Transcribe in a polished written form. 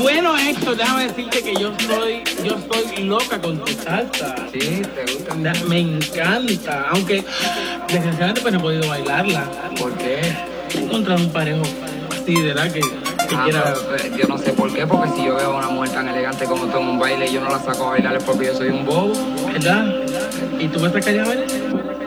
Bueno, Héctor, déjame decirte que yo estoy loca con tu salsa. Sí, te gusta. Me encanta, aunque desgraciadamente pues no he podido bailarla. ¿Por qué? He encontrado un parejo así, ¿verdad? Que quiera... pero yo no sé por qué, porque si yo veo a una mujer tan elegante como tú en un baile y yo no la saco a bailar es porque yo soy un bobo. ¿Verdad? ¿Y tú me estás callado,